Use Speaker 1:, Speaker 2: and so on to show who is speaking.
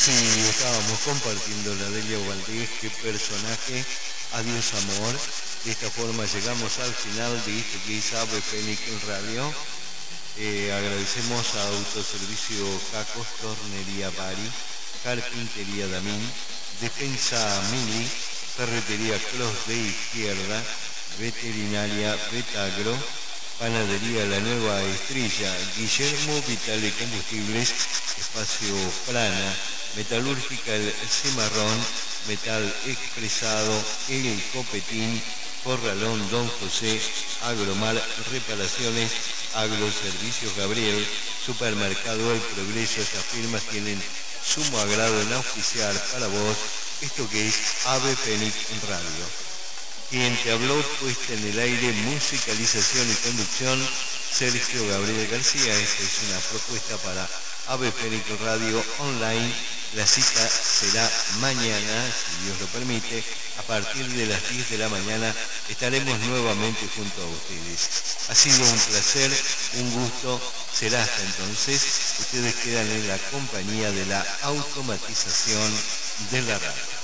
Speaker 1: Sí, estábamos compartiendo la Delia Valdés, qué personaje, adiós amor. De esta forma llegamos al final de esto que es Ave Fénix Radio. Agradecemos a Autoservicio Cacos, Tornería Bari, Carpintería Damín, Defensa Mili, Ferretería Cross de Izquierda, Veterinaria Betagro, Panadería La Nueva Estrella, Guillermo Vitale Combustibles, Espacio Plana, Metalúrgica El Cimarrón, Metal Expresado, El Copetín, Corralón Don José, Agromar Reparaciones, Agroservicios Gabriel, Supermercado El Progreso. Estas firmas tienen sumo agrado en auspiciar para vos esto que es Ave Fénix Radio. Quien te habló, puesta en el aire, musicalización y conducción, Sergio Gabriel García. Esta es una propuesta para Ave Fénix Radio Online. La cita será mañana, si Dios lo permite, a partir de las 10 de la mañana estaremos nuevamente junto a ustedes. Ha sido un placer, un gusto, será hasta entonces. Ustedes quedan en la compañía de la automatización de la radio.